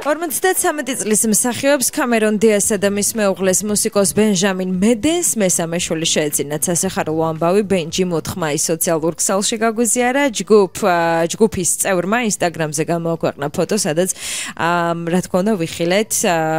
53 წლის მსახიობს კამერონ დიასსა და მის მეუღლეს მუსიკოს ბენჟამინ მედენს მესამე შვილი შეეძინათ. სასახარულო ამბავი ბენჯი მოთხმაი სოციალურ ქსელში გაგვიზიარა. ჯგუფის წევრმა ინსტაგრამზე გამოაქვეყნა ფოტო, სადაც რა თქმა უნდა ვიხილეთ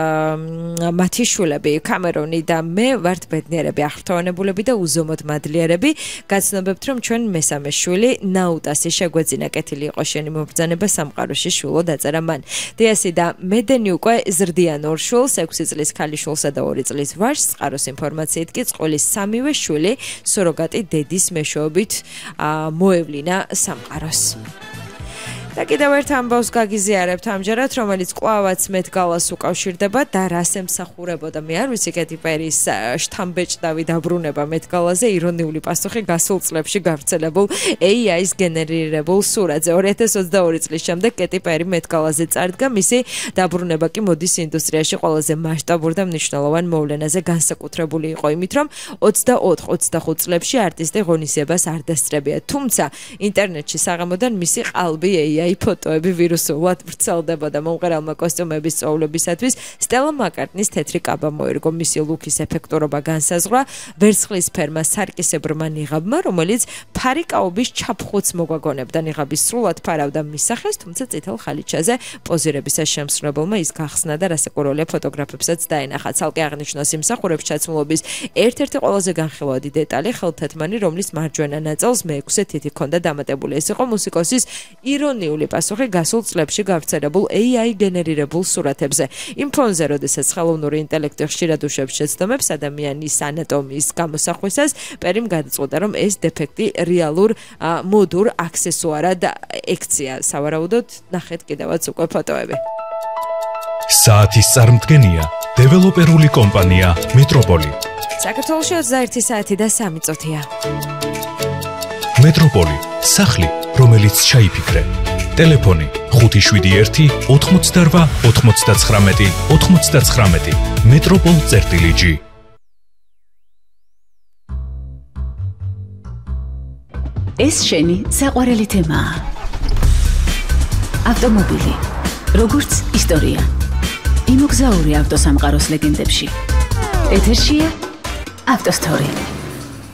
მათი შვილები კამერონი და მე ვართ ბედნიერები, აღფრთოვანებულები და უზომოდ მადლიერები. გაცნობებთ, რომ ჩვენ მესამე შვილი ნაუტასი შეგვეძინა. კეთილი იყო შენი მობრძანება სამყაროში, შვილო დაწერა მან. დიასი და მედენი უკვე ზრდიან ორ შვილს, 6 წლის ქალიშვილსა და 2 წლის ვაჟს. წყაროს ინფორმაციით კი წყვილის სამივე შვილი სუროგატი დედის მეშვეობით მოევლინა სამყაროს. და კიდევ ერთ ამბავს გაგიზიარებთ ამჯერად, რომელიც კვლავაც მეტგალას უკავშირდება და რას ემსახურებოდა. მე არ ვიცი კეთი პერის შთამბეჭდავი დაბრუნება მეტგალაზე, ირონიული პასუხი გასულ წლებში გავრცელებულ AI-ის გენერირებულ სურათზე. 2022 წლის შემდეგ კეთი პერი მეტგალაზე წარდგა, მისი დაბრუნება კი მოდის ინდუსტრიაში ყველაზე მასშტაბურ და მნიშვნელოვან მოვლენაზე განსაკუთრებული იყო იმით, რომ 24-25 წლებში არტისტი ღონისძიებას არ დასწრებია. თუმცა ინტერნეტში საღამოდან მისი ყალბი AI ფოტოები ვირუსულად ვრცელდებოდა. მომღერალმა კოსტიუმების სწავლებისათვის სტელა მაკარტნის თეთრი კაბა მოერგო. მისი ლუკის ეფექტურობა განსაზღვრა ვერცხლისფერმა სარკისებრმა ნიღაბმა, რომელიც ფარიკაობის ჩაფხუც მოგვაგონებდა. ნიღაბის სრულად ფარავდა მის სახეს, თუმცა წითელ ხალიჩაზე პოზირებისას შემსრულებელმა ის გახსნა და რასაკვირველია ფოტოგრაფებსაც დაენახა. ცალკე აღნიშნავს იმსახურებს ჩაცმულობის ერთ-ერთი ყველაზე განხილვადი დეტალი ხელთათმანი, რომლის მარჯვენა ნაწილს მე-6 თითი ჰქონდა დამატებული. ეს იყო მუსიკოსის ირონიული პასუხი გასულ წლებში გავრცელებულ AI გენერირებულ სურათებზე. იმ ფონზე, როდესაც ხელოვნური ინტელექტი ხშირად უშვებს შეცდომებს ადამიანის ანატომიის გამოსახვისას, პერიმ გადაწყვეტა, რომ ეს დეფექტი რეალურ მოდურ აქსესუარად ექცია. სავარაუდოდ, ნახეთ კიდევაც უკვე ფოტოები. საათის წარმდგენია დეველოპერული კომპანია მეტროპოლი. საქართველოში 21 საათი და 3 წუთია. მეტროპოლი, სახლი, რომელიც ჩაიფიქრე. ტელეფონი 571 88 99 99. metropol.g. ეს შენი საყვარელი თემაა. ავტომობილი, როგორც ისტორია. იმოგზაური ავტოსამყაროს ლეგენდებში. ეთერშია ავტოსტორი.